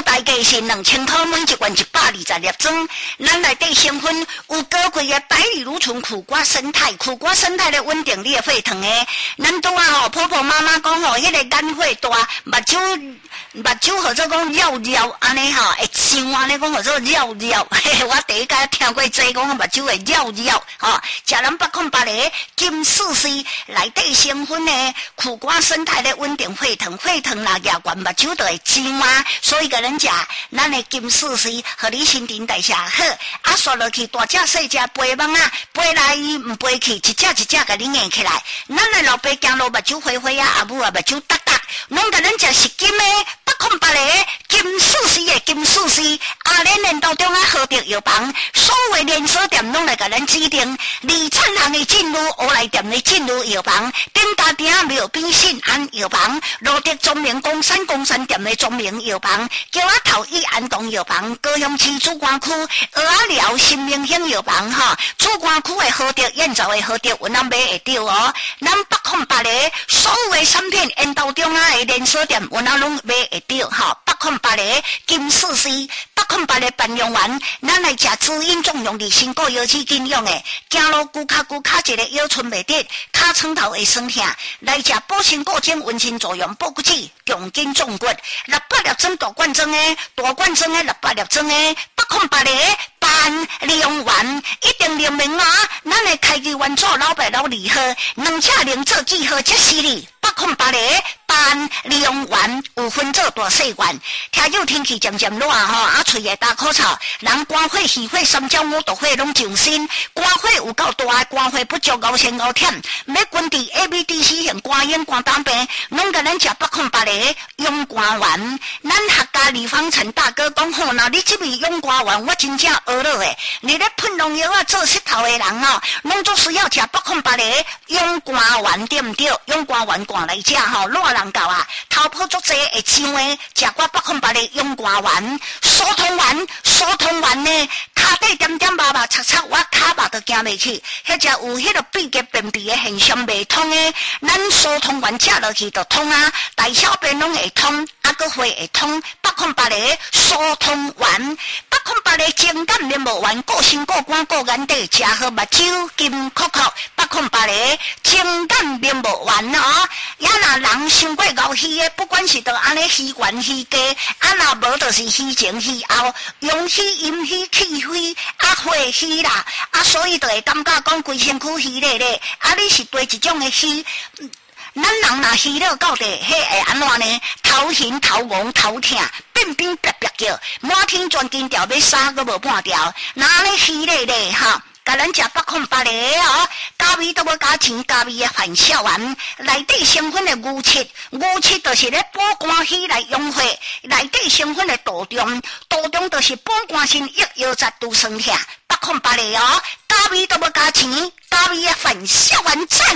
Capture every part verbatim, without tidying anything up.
大价是两千块，每一罐一百二十粒装。咱内底成分有高贵的百里芦醇苦瓜生态，苦瓜生态的稳定你的血糖诶。咱拄啊吼，婆婆妈妈讲吼，迄、那个眼血大，目睭目睭或者讲绕绕安尼吼，会像安尼讲或者绕绕。嘿嘿，我第一届听过这讲目睭会绕绕吼，食咱八控八个金四 C 内底成分的苦瓜生态的稳定血糖，血糖若牙关目睭就会上啊，所以个人食咱的金四 C， 互你新陈代谢好，啊刷落去大只细只飞蚊啊，飞来唔飞去，一只一只甲你硬起来。咱的老爸行路目睭花花啊，阿母啊目睭耷耷，拢甲咱食是金的八控八个金四 C 的金四 C， 阿莲连道中啊好着药房，所有连锁店拢来甲咱指定，李灿行的进入欧莱店的进入药房，顶大店啊庙边信安药房，罗德中明公山公山店的中明药房，桥仔头义安东药房，高雄市主管区蚵仔寮新明兴药房哈，主管区的好着燕巢的好着有咱买会到哦，咱北控八个所有的产品因道中啊的连锁店有咱拢买会到哈，北控八个金四 C， 北控八个半用丸，咱来食滋阴重用的身高腰肌筋用的，走路骨卡骨卡一个腰寸袂得，骹床头会酸痛，来食补身固精温馨作用补骨脂，强筋壮骨，六百粒装大罐装的，大罐装的六百粒装的，北控八个半利用丸，一定灵明啊！咱的开机原做老白老厉害，两车零做记号测试你。北控八个半利用完有分做大细罐，听有天气渐渐热吼，啊喙会打口臭，人肝火、气火、三焦五毒火拢上身，肝火有够大，肝火不足，熬先熬忝，要滚治 A B D C 型肝炎、肝胆病，拢甲咱食北控八个用肝丸。咱客家李方陈大哥讲吼，那你这味用肝丸，我真正学了诶！你咧喷农药啊做石头的人哦，拢做需要食北控八个用肝丸对唔对？用肝丸。来食吼，热人够啊，头泡足济会上诶，食我北控八个用肝丸、疏通丸、疏通丸呢，骹底点点麻麻擦擦，我骹麻都行袂去，迄只有迄个闭结便秘诶现象袂通诶，咱疏通丸食落去就通啊，大小便拢会通，啊个会会通，北控八个疏通丸，北控八个情感面膜丸，顾心顾肝顾眼底，食好目睭金酷酷，北控八个情感面膜丸哦。也若人伤过熬虚的，不管是到安尼虚悬虚低，啊若无就是虚前虚后，阳虚阴虚气虚啊血虚啦，啊所以就会感觉讲规身躯虚咧咧，啊你是对一种的虚。咱人若虚了到底，迄会安怎呢？头晕、头晕、头痛，变变别别叫，满天钻金条要杀个无半条，哪里虚咧咧哈？甲咱食北控八个哦，加味都要加钱，加味的反效丸，内底成分的牛七，牛七就是咧补肝虚来用血，内底成分的杜仲，杜仲就是补肝肾益腰杂肚酸痛，北控八个哦，加味都要加钱，加味的反效丸赞。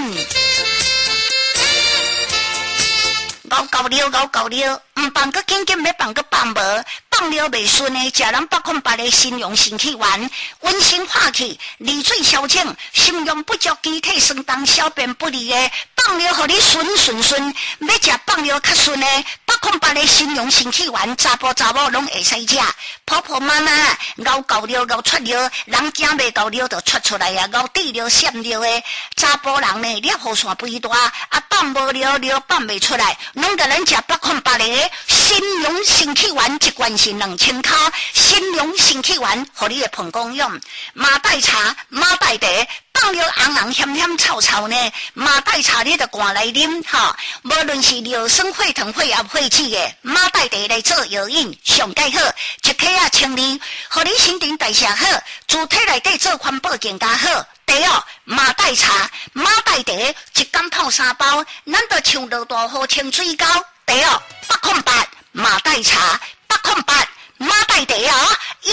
熬够了，熬够了，唔放个紧紧，要放个放无，放了袂顺的，食咱北控八个新阳肾气丸，温馨化气，利水消肿，心阳不足，机体酸重，小便不利的，放了互你顺顺顺，要食放了较顺的，北控八个新阳肾气丸，查甫查某拢会使食，婆婆妈妈熬够了，熬出了，人惊袂够了就出出来啊，熬滴了闪了的，查甫人呢，了雨伞肥大，啊放无了了放袂出来。拢甲咱食北控八个新阳肾气丸，一罐是两千块。新阳肾气丸，互你的膀胱用。马黛茶、马黛茶，放了红红咸咸臭臭呢。马黛茶你着灌来啉哈，无论是尿酸、血糖、血压、血脂的，马黛茶来做药引上介好。一体啊清理，互你新陈代谢好，主体内底做环保更加好。第二，马黛茶、马黛茶一缸泡三包，咱着像落大雨清水沟。第二，北控八马黛茶，北控八马黛茶啊。